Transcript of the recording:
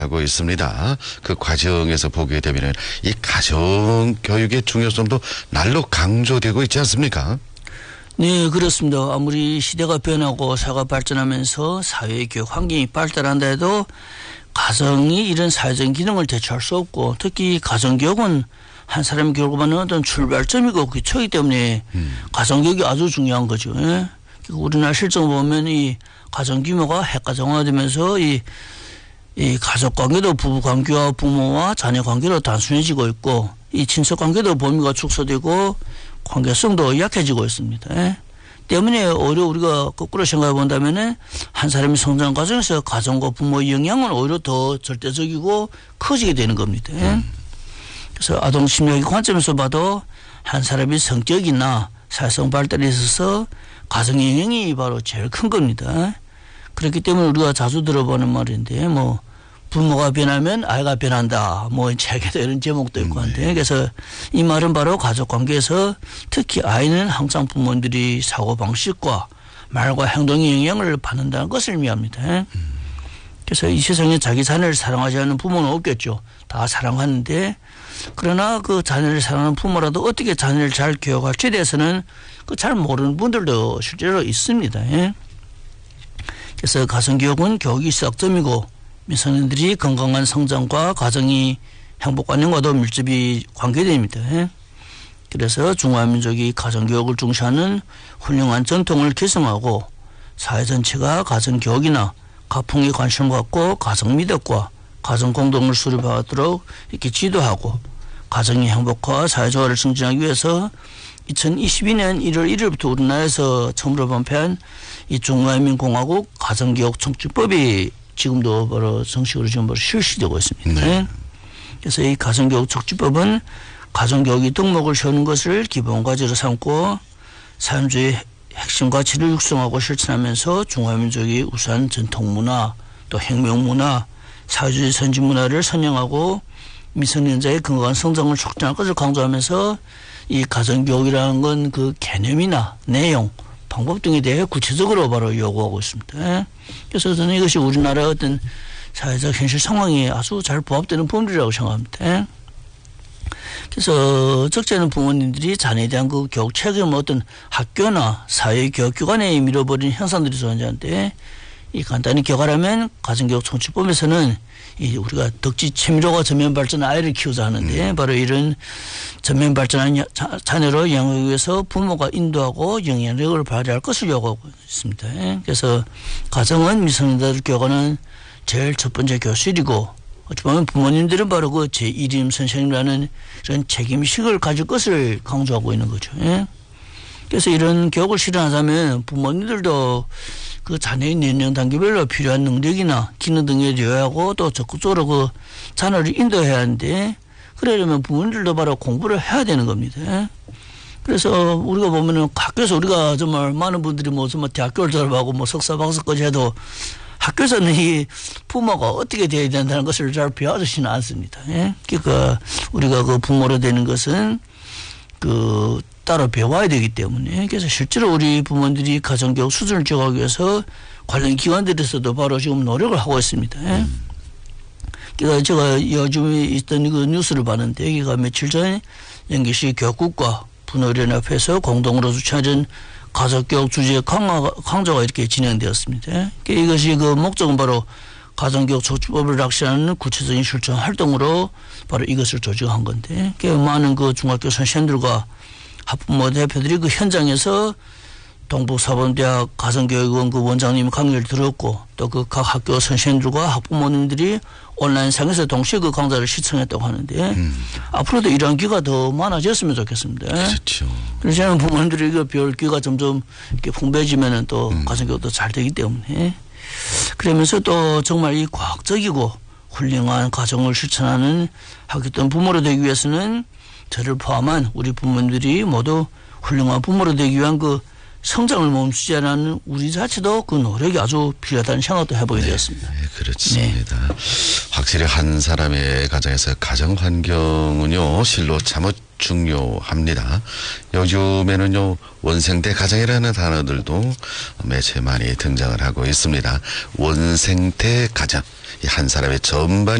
하고 있습니다. 그 과정에서 보게 되면은 이 가정 교육의 중요성도 날로 강조되고 있지 않습니까? 네, 그렇습니다. 아무리 시대가 변하고 사회가 발전하면서 사회의 교육 환경이 발달한다 해도 가정이 이런 사회적인 기능을 대체할 수 없고, 특히 가정교육은 한 사람이 교육을 받는 어떤 출발점이고 기초이기 때문에 가정교육이 아주 중요한 거죠. 예? 우리나라 실정 보면 이 가정 규모가 핵가정화되면서 이 가족 관계도 부부 관계와 부모와 자녀 관계로 단순해지고 있고, 이 친척 관계도 범위가 축소되고 관계성도 약해지고 있습니다. 예? 때문에 오히려 우리가 거꾸로 생각해 본다면은 한 사람이 성장 과정에서 가정과 부모의 영향은 오히려 더 절대적이고 커지게 되는 겁니다. 예? 그래서 아동 심리학의 관점에서 봐도 한 사람의 성격이나 사회성 발달에 있어서 가정의 영향이 바로 제일 큰 겁니다. 그렇기 때문에 우리가 자주 들어보는 말인데, 뭐 부모가 변하면 아이가 변한다, 뭐 책에도 이런 제목도 있고 한데, 그래서 이 말은 바로 가족 관계에서 특히 아이는 항상 부모님들이 사고 방식과 말과 행동의 영향을 받는다는 것을 의미합니다. 그래서 이 세상에 자기 자녀를 사랑하지 않는 부모는 없겠죠. 다 사랑하는데, 그러나 그 자녀를 사랑하는 부모라도 어떻게 자녀를 잘 교육할지에 대해서는 그 잘 모르는 분들도 실제로 있습니다. 예? 그래서 가정교육은 교육이 시작점이고, 미성년들이 건강한 성장과 가정이 행복관념과도 밀접히 관계됩니다. 예? 그래서 중화민족이 가정교육을 중시하는 훌륭한 전통을 계승하고 사회 전체가 가정교육이나 가풍에 관심을 갖고 가정미덕과 가정공동을 수립하도록 이렇게 지도하고, 가정의 행복화, 사회조화를 증진하기 위해서 2022년 1월 1일부터 우리나라에서 처음으로 발표한 이 중화민공화국 가정교육 촉진법이 지금도 바로 정식으로 지금 바로 실시되고 있습니다. 네. 그래서 이 가정교육 촉진법은 가정교육이 덕목을 세우는 것을 기본 과제로 삼고 사회주의 핵심 가치를 육성하고 실천하면서 중화민족의 우수한 전통문화, 또 혁명문화, 사회주의 선진문화를 선양하고 미성년자의 건강한 성장을 촉진할 것을 강조하면서 이 가정교육이라는 건 그 개념이나 내용, 방법 등에 대해 구체적으로 바로 요구하고 있습니다. 그래서 저는 이것이 우리나라의 어떤 사회적 현실 상황에 아주 잘 부합되는 법률이라고 생각합니다. 그래서 적잖은 부모님들이 자녀에 대한 그 교육 책임을 어떤 학교나 사회교육기관에 밀어버리는 현상들이 존재하는데, 이 간단히 기억하라면 가정교육 촉진법에서는 이 우리가 덕지 치밀어가 전면 발전한 아이를 키우자 하는데, 바로 이런 전면 발전한 자녀로 양육하기 위해서 부모가 인도하고 영향력을 발휘할 것을 요구하고 있습니다. 그래서 가정은 미성년자를 교육하는 제일 첫 번째 교실이고, 어찌 보면 부모님들은 바로 그 제1임 선생님이라는 이런 책임의식을 가질 것을 강조하고 있는 거죠. 그래서 이런 교육을 실현하자면 부모님들도 그 자녀의年령 단계별로 필요한 능력이나 기능 등에 대하고 또 적극적으로 그 자녀를 인도해야 하는데, 그러려면 부모님들도 바로 공부를 해야 되는 겁니다. 그래서 우리가 보면은 학교에서 우리가 정말 많은 분들이 뭐 정말 대학교를 졸업하고 뭐 석사 박사까지 해도 학교에서는 이 부모가 어떻게 되어야 된다는 것을 잘 배워주지는 않습니다. 그러니까 우리가 그 부모로 되는 것은 그 따로 배워야 되기 때문에, 그래서 실제로 우리 부모님들이 가정교육 수준을 지어가기 위해서 관련 기관들에서도 바로 지금 노력을 하고 있습니다. 그러니까 제가 요즘에 있던 그 뉴스를 봤는데, 여기가 며칠 전에 연기시 교육국과 분호연합회에서 공동으로 주최하는 가족교육 주제 강좌가 이렇게 진행되었습니다. 이것이 그 목적은 바로 가정교육 촉진법을 락시하는 구체적인 실천 활동으로 바로 이것을 조직한 건데, 많은 그 중학교 선생님들과 학부모 대표들이 그 현장에서 동북사범대학 가정교육원 그 원장님 강의를 들었고, 또 그 각 학교 선생님들과 학부모님들이 온라인상에서 동시에 그 강좌를 시청했다고 하는데, 앞으로도 이러한 기회가 더 많아졌으면 좋겠습니다. 그렇죠. 그래서 저는 부모님들이 이거 배울 기회가 점점 이렇게 풍부해지면은 또 가정교육도 잘 되기 때문에, 그러면서 또 정말 이 과학적이고 훌륭한 가정을 실천하는 하겠던 부모로 되기 위해서는 저를 포함한 우리 부모님들이 모두 훌륭한 부모로 되기 위한 그 성장을 멈추지 않는 우리 자체도 그 노력이 아주 필요하다는 생각도 해보게 되었습니다. 네, 그렇습니다. 네. 확실히 한 사람의 가정에서 가정 환경은요, 실로 참으 중요합니다. 요즘에는요, 원생태 가정이라는 단어들도 매체 많이 등장을 하고 있습니다. 원생태 가정. 이 한 사람의 전반